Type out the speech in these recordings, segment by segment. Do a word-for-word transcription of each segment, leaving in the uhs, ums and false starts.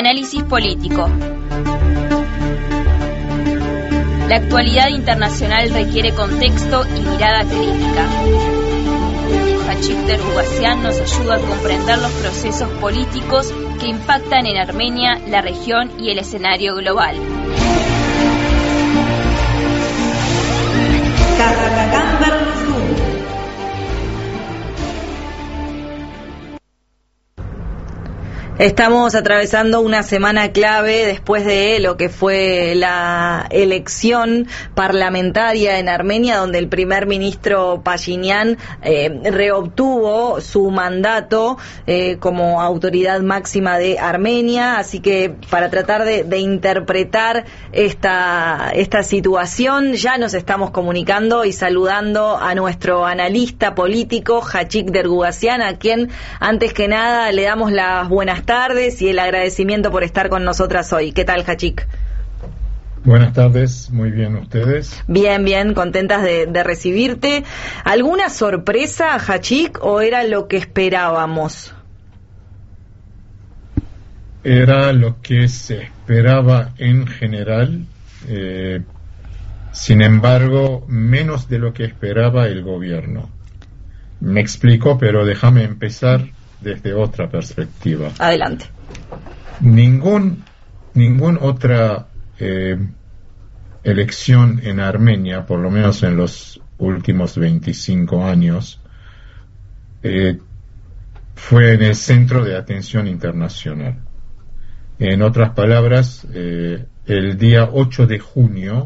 Análisis político. La actualidad internacional requiere contexto y mirada crítica. Hachik Dergugasyan nos ayuda a comprender los procesos políticos que impactan en Armenia, la región y el escenario global. Estamos atravesando una semana clave después de lo que fue la elección parlamentaria en Armenia, donde el primer ministro Pashinyan eh, reobtuvo su mandato eh, como autoridad máxima de Armenia. Así que para tratar de, de interpretar esta, esta situación, ya nos estamos comunicando y saludando a nuestro analista político, Hachik Dergugasyan, a quien antes que nada le damos las buenas tardes. tardes y el agradecimiento por estar con nosotras hoy. ¿Qué tal, Hachik? Buenas tardes, muy bien, ¿ustedes? Bien, bien, contentas de, de recibirte. ¿Alguna sorpresa, Hachik, o era lo que esperábamos? Era lo que se esperaba en general, eh, sin embargo, menos de lo que esperaba el gobierno. Me explico, pero déjame empezar desde otra perspectiva. Adelante. Ningún, ningún otra eh, elección en Armenia, por lo menos en los últimos veinticinco años, eh, fue en el centro de atención internacional. En otras palabras, eh, el día ocho de junio,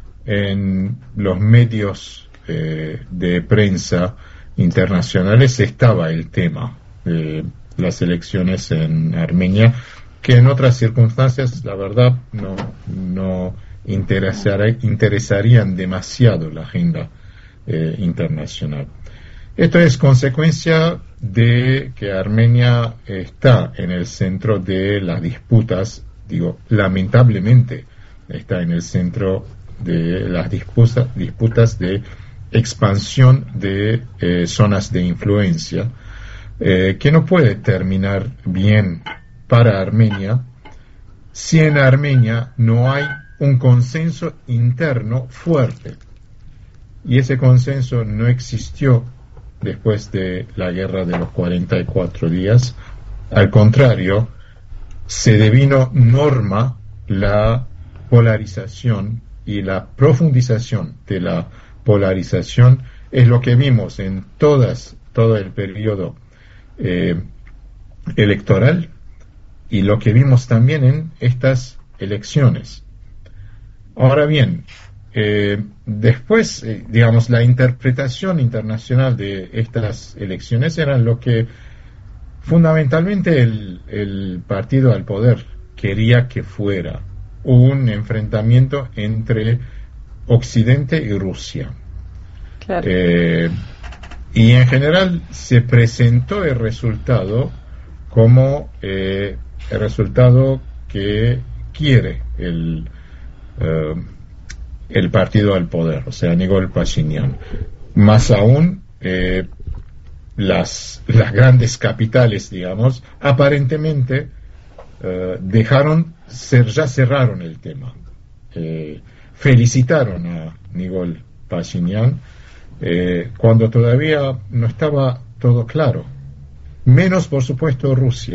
en los medios eh, de prensa internacionales estaba el tema de las elecciones en Armenia, que en otras circunstancias, la verdad, no, no interesar, interesarían demasiado la agenda eh, internacional. Esto es consecuencia de que Armenia está en el centro de las disputas, digo, lamentablemente está en el centro de las disputas, disputas de expansión de eh, zonas de influencia, Eh, que no puede terminar bien para Armenia si en Armenia no hay un consenso interno fuerte. Y ese consenso no existió después de la guerra de los cuarenta y cuatro días. Al contrario, se devino norma la polarización y la profundización de la polarización. Es lo que vimos en todas, todo el periodo Eh, electoral y lo que vimos también en estas elecciones. Ahora bien, eh, después, eh, digamos, la interpretación internacional de estas elecciones era lo que fundamentalmente el, el partido al poder quería que fuera un enfrentamiento entre Occidente y Rusia. Claro. Eh, Y en general se presentó el resultado como eh, el resultado que quiere el, uh, el partido al poder, o sea, Nikol Pashinyan. Más aún, eh, las, las grandes capitales, digamos, aparentemente uh, dejaron, ser, ya cerraron el tema. Eh, felicitaron a Nikol Pashinyan Eh, cuando todavía no estaba todo claro, menos por supuesto Rusia.